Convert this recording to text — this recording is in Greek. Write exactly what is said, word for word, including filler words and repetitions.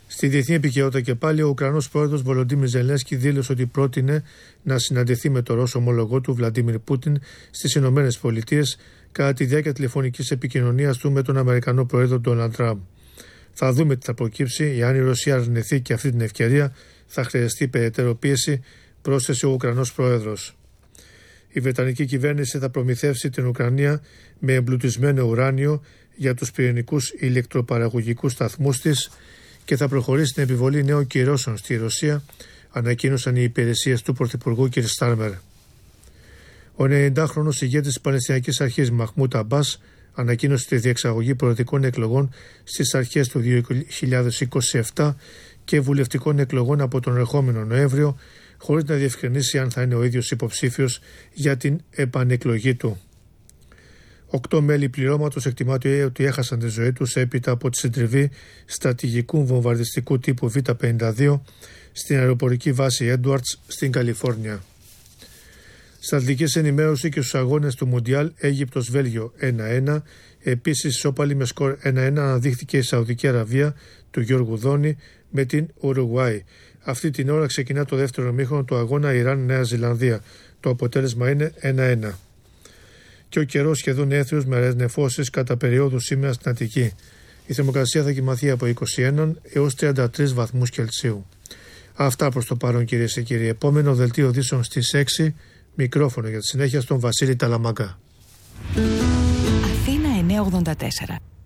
Στη διεθνή επικαιρότητα και πάλι, ο Ουκρανός πρόεδρος Βολοντίμιρ Ζελένσκι δήλωσε ότι πρότεινε να συναντηθεί με τον Ρώσο ομολογό του Βλαντίμιρ Πούτιν στις Ηνωμένες Πολιτείες κατά τη διάρκεια τηλεφωνικής επικοινωνίας του με τον Αμερικανό πρόεδρο Ντόναλντ Τραμπ. Θα δούμε τι θα προκύψει. Εάν η Ρωσία αρνηθεί και αυτή την ευκαιρία, θα χρειαστεί περαιτέρω πίεση, πρόσθεσε ο Ουκρανός πρόεδρος. Η Βρετανική κυβέρνηση θα προμηθεύσει την Ουκρανία με εμπλουτισμένο ουράνιο για τους πυρηνικούς ηλεκτροπαραγωγικούς σταθμούς της και θα προχωρήσει την επιβολή νέων κυρώσεων στη Ρωσία, ανακοίνωσαν οι υπηρεσίες του Πρωθυπουργού κ. Στάρμερ. Ο ενενηντάχρονος ηγέτης της Παλαιστινιακής Αρχής Μαχμούντ Αμπάς ανακοίνωσε τη διεξαγωγή προεδρικών εκλογών στις αρχές του δύο χιλιάδες είκοσι επτά και βουλευτικών εκλογών από τον ερχόμενο Νοέμβριο, χωρίς να διευκρινίσει αν θα είναι ο ίδιος υποψήφιος για την επανεκλογή του. Οκτώ μέλη πληρώματος εκτιμάται ότι έχασαν τη ζωή τους έπειτα από τη συντριβή στρατηγικού βομβαρδιστικού τύπου Β πενήντα δύο στην αεροπορική βάση Έντουαρτς στην Καλιφόρνια. Στα αθλητικές ενημέρωση και στους αγώνες του Μουντιάλ Αίγυπτος-Βέλγιο ένα ένα, επίσης ισόπαλη με σκορ ένα ένα αναδείχθηκε η Σαουδική Αραβία του Γιώργου Δόνη με την Ουρουγουάη. Αυτή την ώρα ξεκινά το δεύτερο ημίχρονο του αγώνα Ιράν-Νέα Ζηλανδία. Το αποτέλεσμα είναι ένα ένα. Και ο καιρός σχεδόν έθριος με νεφώσεις κατά περίοδου σήμερα στην Αττική. Η θερμοκρασία θα κοιμαθεί από είκοσι ένα έως τριάντα τρεις βαθμούς Κελσίου. Αυτά προς το παρόν, κυρίες και κύριοι. Επόμενο δελτίο ειδήσεων στις έξι. Μικρόφωνο για τη συνέχεια στον Βασίλη Ταλαμαγκά. Αθήνα εννιακόσια ογδόντα τέσσερα.